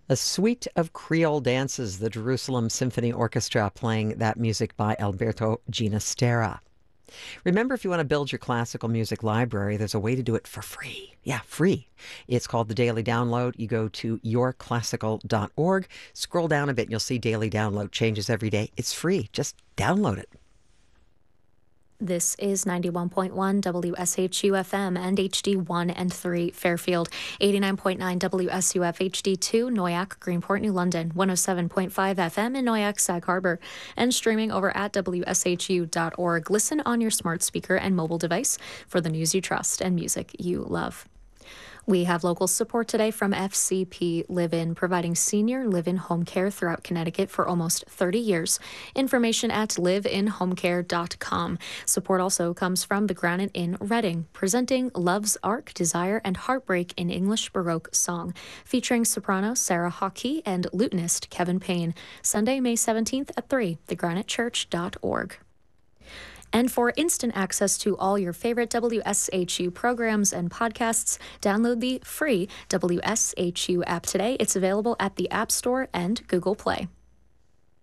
A suite of Creole dances, the Jerusalem Symphony Orchestra playing that music by Alberto Ginastera. Remember, if you want to build your classical music library, there's a way to do it for free. Yeah, free. It's called the Daily Download. You go to yourclassical.org, scroll down a bit, and you'll see Daily Download changes every day. It's free. Just download it. This is 91.1 WSHU FM and HD1 and 3 Fairfield, 89.9 WSUF HD2 Noyac, Greenport, New London, 107.5 FM in Noyac, Sag Harbor, and streaming over at WSHU.org. Listen on your smart speaker and mobile device for the news you trust and music you love. We have local support today from FCP Live-In, providing senior live-in home care throughout Connecticut for almost 30 years. Information at liveinhomecare.com. Support also comes from the Granite Inn Reading, presenting Love's Ark, Desire, and Heartbreak in English Baroque song, featuring soprano Sarah Hockey and lutenist Kevin Payne. Sunday, May 17th at 3, thegranitechurch.org. And for instant access to all your favorite WSHU programs and podcasts, download the free WSHU app today. It's available at the App Store and Google Play.